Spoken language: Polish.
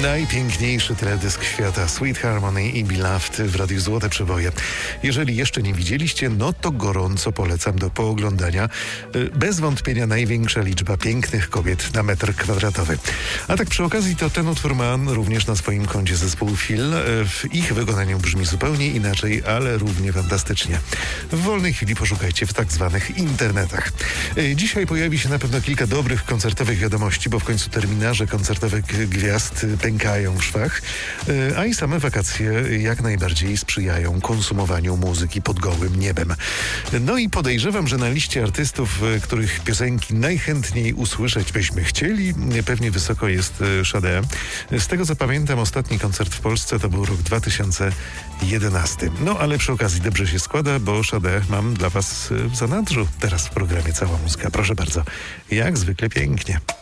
Najpiękniejszy teledysk świata, Sweet Harmony i Beloved w Radiu Złote Przeboje. Jeżeli jeszcze nie widzieliście, no to gorąco polecam do pooglądania. Bez wątpienia największa liczba pięknych kobiet na metr kwadratowy. A tak przy okazji to ten utwór ma również na swoim koncie zespół Feel. W ich wykonaniu brzmi zupełnie inaczej, ale równie fantastycznie. W wolnej chwili poszukajcie w tak zwanych internetach. Dzisiaj pojawi się na pewno kilka dobrych koncertowych wiadomości, bo w końcu terminarze koncertowych gwiazd pękają w szwach, a i same wakacje jak najbardziej sprzyjają konsumowaniu muzyki pod gołym niebem. No i podejrzewam, że na liście artystów, których piosenki najchętniej usłyszeć byśmy chcieli, pewnie wysoko jest Sade. Z tego co pamiętam, ostatni koncert w Polsce to był rok 2011. No ale przy okazji dobrze się składa, bo Sade mam dla was w zanadrzu. Teraz w programie Cała Muzyka. Proszę bardzo, jak zwykle pięknie.